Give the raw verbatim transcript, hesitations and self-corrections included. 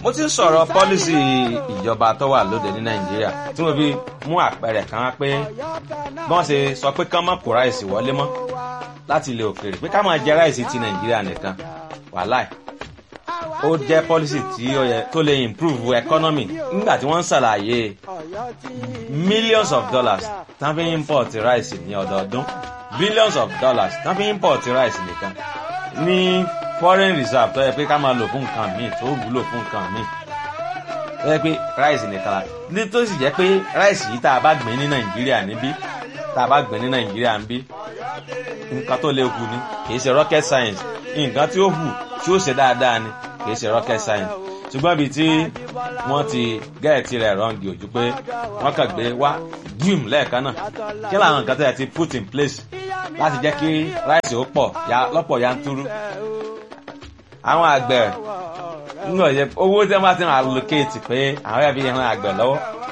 mo ti ń sọ̀rọ̀ pọ́lísì ìjọba tó wà lóde ní nàìjíríà tí mo fi mú àpẹẹrẹ kan wá pé bọ́n ṣe sọ pé kán má kó ráìsì wọlé mọ́ láti ilẹ̀ òkèèrè pé ká máa jẹ ráìsì ti nàìjíríà nìkan wàláì ó jẹ́ pọ́lísì tí ó yẹ tó lè improve economy nígbà tí wọ́n ń ṣàlàyé millions of dollars tán fi import ráìsì ní ọdọọdún billions of dollars tán fi import ráìsì nìkan ní foreign reserve tó yẹ pé ká máa lò fún nǹkan míì tó wúlò fún nǹkan míì tó yẹ pé ráìsì nìkan la ní tó sì jẹ́ pé ráìsì yìí tá a bá gbìn ní nàìjíríà níbí tá a bá gbìn ní nàìjíríà níbí nǹkan tó lè hù ni kìí ṣe rocket science nǹkan tí ó hù tí ó ṣe dáadáa ni kìí ṣe rocket science ṣùgbọ́n ibi tí wọ́n ti gẹ́ẹ̀tì rẹ̀ rọ́ǹgì ojú pé wọ́n kàn gbé wá gíùm lẹ́ẹ̀kan náà kí làwọn nǹkan tó yẹ ti put in place láti jẹ́ kí ráìsì ó pọ̀ lọ́pọ̀ yanturu àwọn àgbẹ̀ nínú ọ̀yẹ́ owó tí wọ́n bá ti ń allocate pé àwọn ẹ̀bí ìran àgbẹ̀ lọ́wọ́